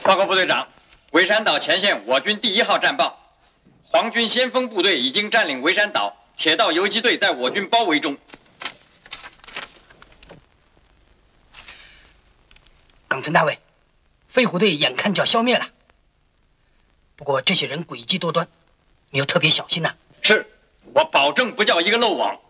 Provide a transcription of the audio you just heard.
报告部队长，围山岛前线我军第1号战报，皇军先锋部队已经占领围山岛，铁道游击队在我军包围中。 耿陈大尉，飞虎队眼看就要消灭了，不过这些人诡计多端，你要特别小心呐。 是，我保证不叫一个漏网。